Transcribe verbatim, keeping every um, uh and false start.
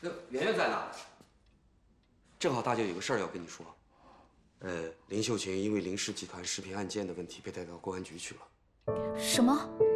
那圆圆在哪？正好大舅有个事儿要跟你说。呃，林秀琴因为林氏集团食品案件的问题被带到公安局去了。 什么？